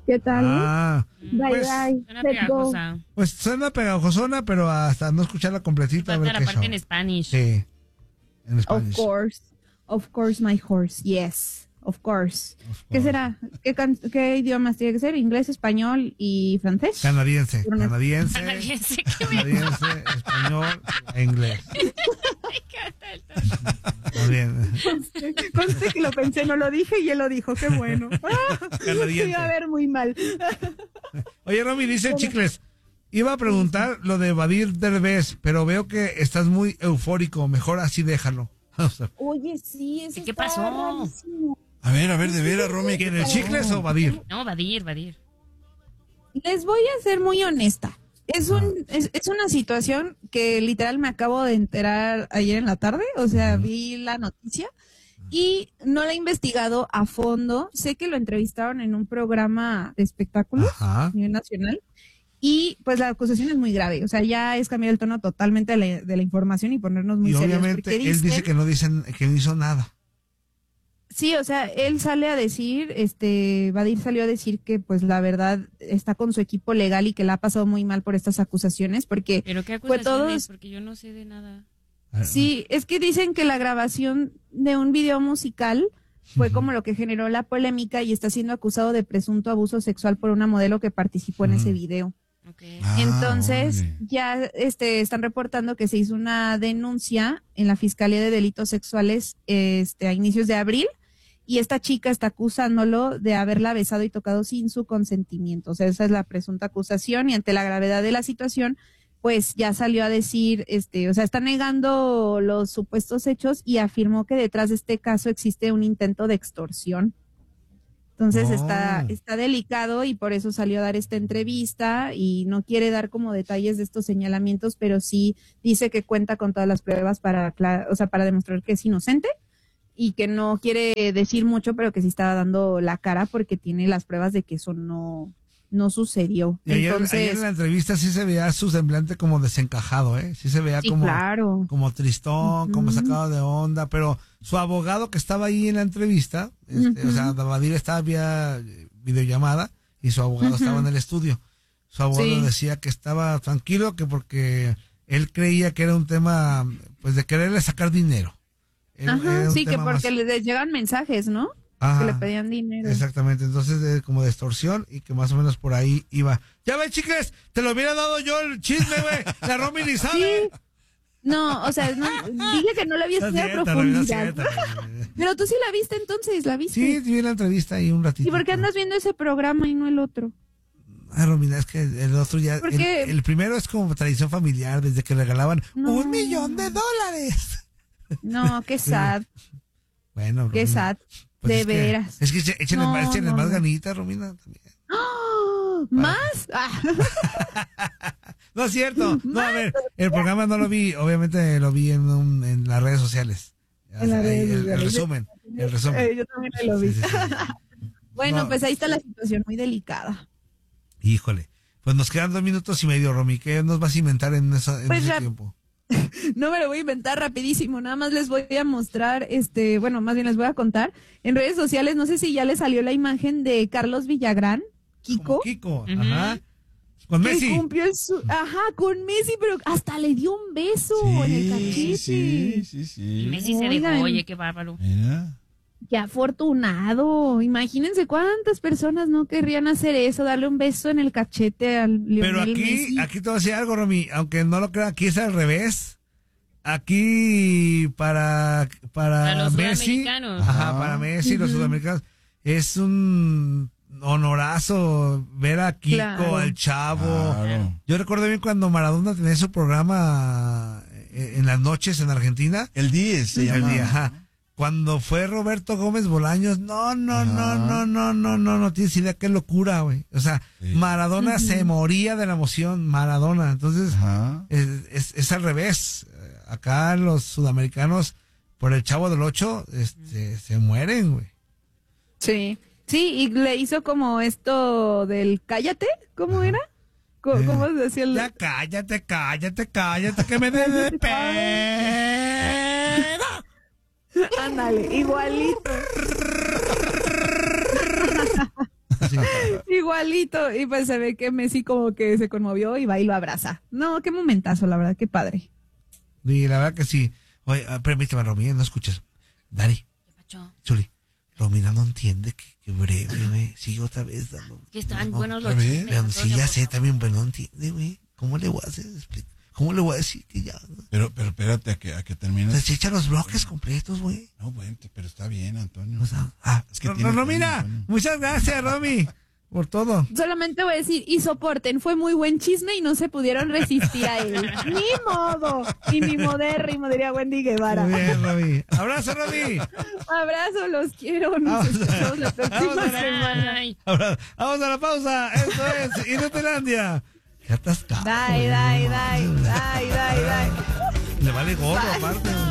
¿Qué tal? Bye, pues, bye. Suena Let's go. pegajosa. Pues suena pegajosona, pero hasta no escucharla completita. A Falta ver la qué parte son. en Spanish. Sí, en español. Of course, my horse. Yes, of course. Of ¿Qué course. será? ¿Qué idiomas tiene que ser? ¿Inglés, español y francés? Canadiense, Una- canadiense, Canadiense, que me canadiense, español e inglés. encanta el tono. Muy bien. Conste que lo pensé, no lo dije y él lo dijo. Qué bueno. Canadiense. Iba a ver muy mal. Oye, Romy, dice Chicles, iba a preguntar lo de Badir Derbez, pero veo que estás muy eufórico, mejor así déjalo. O sea, Oye, sí, eso ¿Qué está pasó? rarísimo. A ver, de veras, Romy. ¿quién, el Chicles o Badir? No, Badir. Les voy a ser muy honesta. Es una situación que literal me acabo de enterar ayer en la tarde, o sea, vi la noticia y no la he investigado a fondo. Sé que lo entrevistaron en un programa de espectáculos Ajá. a nivel nacional y pues la acusación es muy grave, o sea, ya es cambiar el tono totalmente de la información y ponernos muy Y serios. obviamente porque él dice que no hizo nada. Sí, o sea, él sale a decir, Badir salió a decir que pues la verdad está con su equipo legal y que la ha pasado muy mal por estas acusaciones porque ¿Pero qué fue acusaciones? todos. Porque yo no sé de nada. Sí, es que dicen que la grabación de un video musical fue como lo que generó la polémica y está siendo acusado de presunto abuso sexual por una modelo que participó en ese video. Okay. Entonces, órale. ya están reportando que se hizo una denuncia en la Fiscalía de Delitos Sexuales a inicios de abril y esta chica está acusándolo de haberla besado y tocado sin su consentimiento. O sea, esa es la presunta acusación y ante la gravedad de la situación, pues ya salió a decir, o sea, está negando los supuestos hechos y afirmó que detrás de este caso existe un intento de extorsión. Entonces está delicado y por eso salió a dar esta entrevista y no quiere dar como detalles de estos señalamientos, pero sí dice que cuenta con todas las pruebas para demostrar que es inocente y que no quiere decir mucho, pero que sí está dando la cara porque tiene las pruebas de que eso no sucedió. Y ayer Entonces, en la entrevista sí se veía su semblante como desencajado, ¿eh? Sí se veía sí, como, claro. como tristón, como sacado de onda, pero su abogado que estaba ahí en la entrevista, o sea, Badir estaba vía videollamada y su abogado estaba en el estudio. Su abogado decía que estaba tranquilo, que porque él creía que era un tema, pues, de quererle sacar dinero. Era un sí, que tema porque más- les llegan mensajes, ¿no? Ajá. Que le pedían dinero. Exactamente, entonces como de extorsión y que más o menos por ahí iba. Ya ves, chicles, te lo hubiera dado yo el chisme, güey. La Romy ni sabe. Sí. No, o sea, dije que no la había No es estudiado a cierto, Romy, no es profundidad. cierto. Pero tú sí la viste entonces, ¿la viste? Sí, vi la entrevista ahí un ratito. ¿Y por qué andas viendo ese programa y no el otro? Ay, Romina, es que el otro ya... ¿Por qué? El primero es como tradición familiar, desde que regalaban No. $1,000,000. No, qué sad, Bueno, qué Romina, sad, pues de es que- veras. Es que échenle No, más, no, más no. ganitas, Romina, también. ¡Ah! ¿Más? Ah, No es cierto. No, a ver, el programa no lo vi, obviamente lo vi en las redes sociales. En las redes El sociales. resumen, el resumen. yo también lo vi. Sí, sí, sí. Bueno, No. pues ahí está la situación muy delicada. Híjole. Pues nos quedan 2 minutos y medio, Romy. ¿Qué nos vas a inventar en Pues ese ya- tiempo? No me lo voy a inventar rapidísimo, nada más les voy a mostrar, bueno, más bien les voy a contar. En redes sociales, no sé si ya les salió la imagen de Carlos Villagrán, Kiko, Como Kiko, ajá. Con que Messi. cumplió con Messi, pero hasta le dio un beso en el cachete. Sí. Y Messi se Oigan. dejó, oye, qué bárbaro. Mira. Qué afortunado. Imagínense cuántas personas no querrían hacer eso, darle un beso en el cachete al Pero Lionel Messi. aquí te voy a decir algo, Romy. Aunque no lo crean, aquí es al revés. Aquí para los Messi. sudamericanos. Ajá, para Messi y los sudamericanos. Es un honorazo ver a Kiko, Claro. al Chavo. Claro. Yo recuerdo bien cuando Maradona tenía su programa en las noches en Argentina. El 10 se El llama. día, ajá. Cuando fue Roberto Gómez Bolaños, no, Ajá. no tienes idea qué locura, güey. O sea, Sí. Maradona se moría de la emoción, Maradona. Entonces, Ajá. es al revés. Acá los sudamericanos, por el Chavo del 8, se mueren, güey. Sí, y le hizo como esto del cállate, ¿cómo era? ¿Cómo se decía el...? Ya cállate, que me dé de pena. Ándale, igualito. así. Igualito. Y pues se ve que Messi como que se conmovió y va y lo abraza. No, qué momentazo, la verdad, qué padre. Y la verdad que sí. Oye, permíteme, Romina, no escuchas. Dari, ¿Qué pacho? Chuli, Romina no entiende que breve, güey. Sigue otra vez dando. Que están no, buenos los ¿otra vez? chismes, Pero Antonio, sí, ya por sé favor. también, pero no entiende, güey. ¿Cómo le voy a hacer? ¿Cómo le voy a decir que ya? Pero espérate a que termines. Se echa los bloques completos, güey. No, bueno, pero está bien, Antonio. O sea, Es que tiene Romina, que ver, Antonio. muchas gracias, Romy, por todo. Solamente voy a decir, y soporten, fue muy buen chisme y no se pudieron resistir a él. Ni modo. Y ni modérrimo, diría Wendy Guevara. Muy bien, Romy. Abrazo, Romy. Abrazo, los quiero. Nos escuchamos la próxima Vamos a- semana. Ay. Vamos a la pausa. Esto es Inutilandia. Qué atascado. Dai. Le vale gorro, aparte.